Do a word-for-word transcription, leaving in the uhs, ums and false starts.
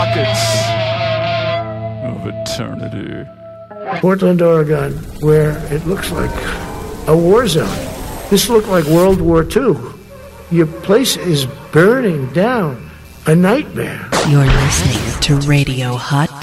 pockets of eternity. Portland, Oregon, where it looks like a war zone. This looked like World War Two. Your place is burning down. A nightmare. You're listening to Radio Hot